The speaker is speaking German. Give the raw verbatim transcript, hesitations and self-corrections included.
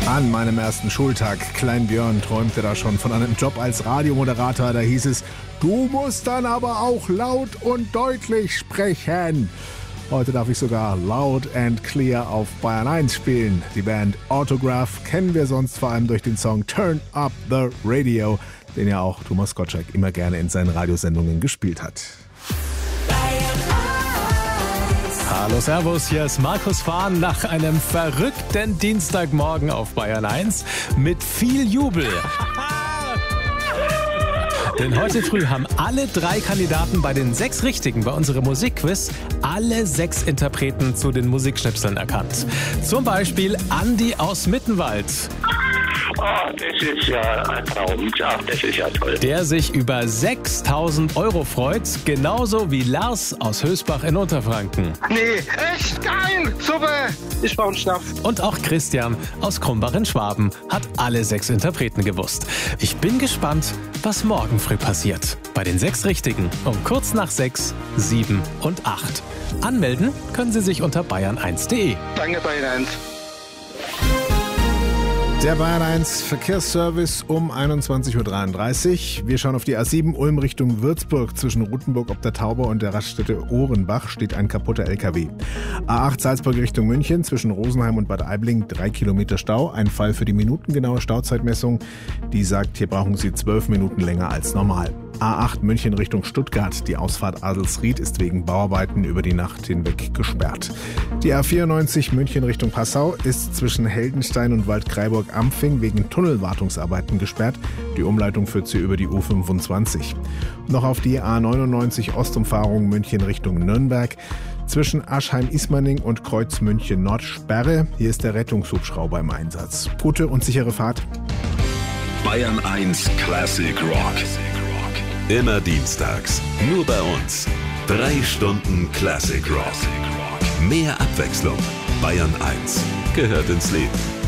An meinem ersten Schultag, Klein Björn träumte da schon von einem Job als Radiomoderator. Da hieß es, du musst dann aber auch laut und deutlich sprechen. Heute darf ich sogar laut and clear auf Bayern eins spielen. Die Band Autograph kennen wir sonst vor allem durch den Song Turn Up the Radio, den ja auch Thomas Gottschalk immer gerne in seinen Radiosendungen gespielt hat. Hallo Servus, hier ist Markus Fahn nach einem verrückten Dienstagmorgen auf Bayern eins mit viel Jubel. Denn heute früh haben alle drei Kandidaten bei den sechs Richtigen bei unserem Musikquiz alle sechs Interpreten zu den Musikschnipseln erkannt. Zum Beispiel Andi aus Mittenwald. Oh, das ist ja ein Traum. Ja, das ist ja toll. Der sich über sechstausend Euro freut, genauso wie Lars aus Hösbach in Unterfranken. Nee, echt geil, super. Ich brauche einen Schnapp. Und auch Christian aus Krumbach in Schwaben hat alle sechs Interpreten gewusst. Ich bin gespannt, was morgen früh passiert. Bei den sechs Richtigen um kurz nach sechs, sieben und acht. Anmelden können Sie sich unter bayern eins punkt de. Danke, Bayern eins. Der Bayern eins Verkehrsservice um einundzwanzig Uhr dreiunddreißig. Wir schauen auf die A sieben Ulm Richtung Würzburg. Zwischen Ruthenburg ob der Tauber und der Raststätte Ohrenbach steht ein kaputter L K W. A acht Salzburg Richtung München. Zwischen Rosenheim und Bad Aibling drei Kilometer Stau. Ein Fall für die minutengenaue Stauzeitmessung. Die sagt, hier brauchen Sie zwölf Minuten länger als normal. A acht München Richtung Stuttgart. Die Ausfahrt Adelsried ist wegen Bauarbeiten über die Nacht hinweg gesperrt. Die A vierundneunzig München Richtung Passau ist zwischen Heldenstein und Waldkraiburg-Ampfing wegen Tunnelwartungsarbeiten gesperrt. Die Umleitung führt sie über die U fünfundzwanzig. Noch auf die A neunundneunzig Ostumfahrung München Richtung Nürnberg. Zwischen Aschheim-Ismaning und Kreuz München Nord Sperre. Hier ist der Rettungshubschrauber im Einsatz. Gute und sichere Fahrt. Bayern eins Classic Rock. Immer dienstags, nur bei uns. Drei Stunden Classic Rock. Mehr Abwechslung. Bayern eins gehört ins Leben.